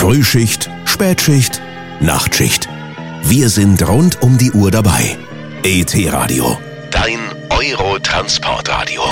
Frühschicht, Spätschicht, Nachtschicht. Wir sind rund um die Uhr dabei. ET Radio. Dein Euro-Transportradio.